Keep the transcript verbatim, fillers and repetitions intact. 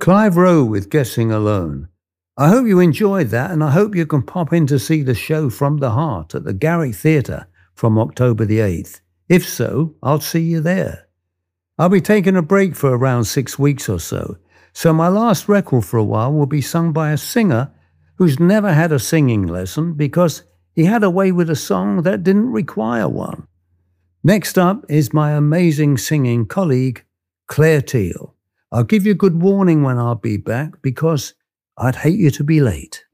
Clive Rowe with Guessing Alone. I hope you enjoyed that, and I hope you can pop in to see the show From the Heart at the Garrick Theatre from October the eighth. If so, I'll see you there. I'll be taking a break for around six weeks or so, so my last record for a while will be sung by a singer who's never had a singing lesson because he had a way with a song that didn't require one. Next up is my amazing singing colleague, Claire Teal. I'll give you good warning when I'll be back because I'd hate you to be late.